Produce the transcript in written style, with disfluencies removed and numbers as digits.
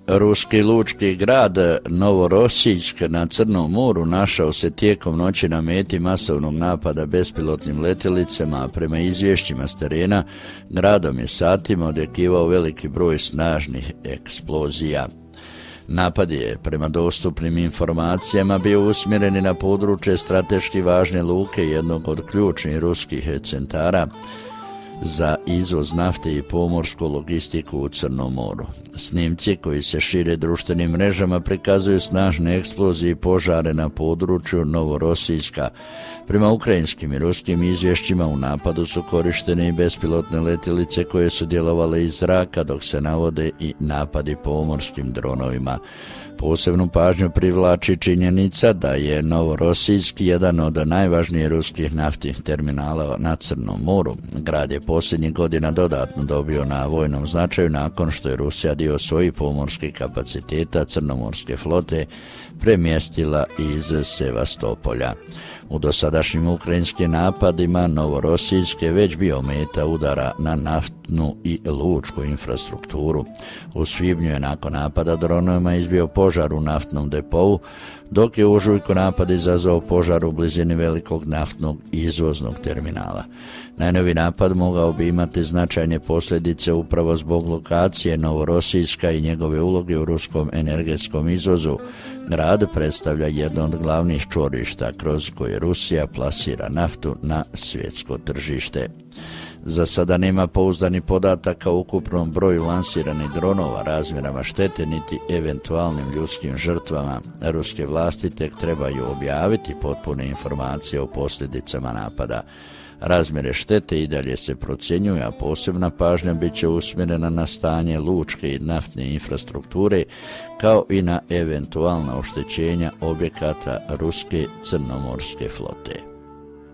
Ruski lučki grad Novorosijsk na Crnom moru našao se tijekom noći na meti masovnog napada bespilotnim letjelicama, a prema izvješćima s terena gradom je satima odjekivao veliki broj snažnih eksplozija. Napad je, prema dostupnim informacijama, bio usmjeren na područje strateški važne luke jednog od ključnih ruskih centara za izvoz nafte i pomorsku logistiku u Crnom moru. Snimci koji se šire društvenim mrežama prikazuju snažne eksplozije i požare na području Novorosijska. Prema ukrajinskim i ruskim izvješćima u napadu su korištene i bespilotne letjelice koje su djelovale iz zraka, dok se navode i napadi pomorskim dronovima. Posebnu pažnju privlači činjenica da je Novorosijsk jedan od najvažnijih ruskih naftnih terminala na Crnom moru. Grad je posljednjih godina dodatno dobio na vojnom značaju nakon što je Rusija dio svojih pomorskih kapaciteta crnomorske flote premjestila iz Sevastopolja. U dosadašnjim ukrajinskim napadima Novorosijsk je već bio meta udara na naftnu i lučku infrastrukturu. U svibnju je nakon napada dronovima izbio požar u naftnom depovu, dok je u ožujku napad izazvao požar u blizini velikog naftnog izvoznog terminala. Najnoviji napad mogao bi imati značajne posljedice upravo zbog lokacije Novorosijska i njegove uloge u ruskom energetskom izvozu. Grad predstavlja jedno od glavnih čvorišta kroz koje Rusija plasira naftu na svjetsko tržište. Za sada nema pouzdanih podataka o ukupnom broju lansiranih dronova, razmjerama štete niti eventualnim ljudskim žrtvama. Ruske vlasti tek trebaju objaviti potpune informacije o posljedicama napada. Razmjere štete i dalje se procjenjuju, a posebna pažnja bit će usmjerena na stanje lučke i naftne infrastrukture, kao i na eventualna oštećenja objekata ruske crnomorske flote.